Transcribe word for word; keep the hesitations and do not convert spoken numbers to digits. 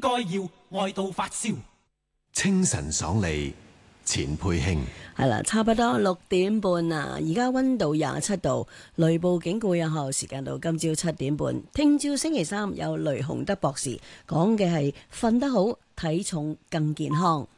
該要愛到發燒。 清晨爽利，錢佩卿。 係啦，差不多六點半啊！而家溫度廿七度，雷暴警告有效時間到今朝七點半。聽朝星期三有雷洪德博士講嘅係瞓得好，體重更健康。